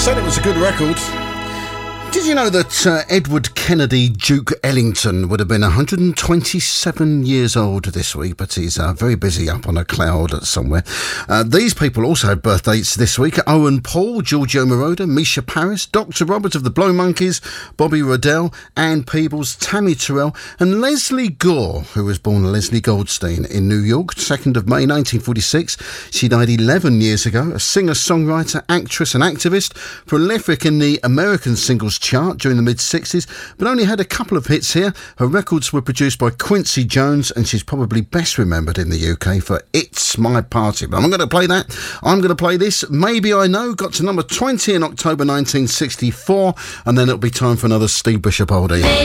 said it was a good record. Did you know that Edward Kennedy Duke Ellington would have been 127 years old this week, but he's very busy up on a cloud somewhere. These people also had birthdays this week. Owen Paul, Giorgio Moroder, Misha Paris, Dr. Robert of the Blow Monkeys, Bobby Riddell, Ann Peebles, Tammy Terrell, and Leslie Gore, who was born Leslie Goldstein in New York, 2nd of May 1946. She died 11 years ago, a singer-songwriter, actress and activist, prolific in the American singles chart during the mid-60s, but only had a couple of hits here. Her records were produced by Quincy Jones, and she's probably best remembered in the UK for It's My Party. But I'm going to play that. I'm going to play this. Maybe I Know got to number 20 in October 1964, and then it'll be time for another Steve Bishop oldie.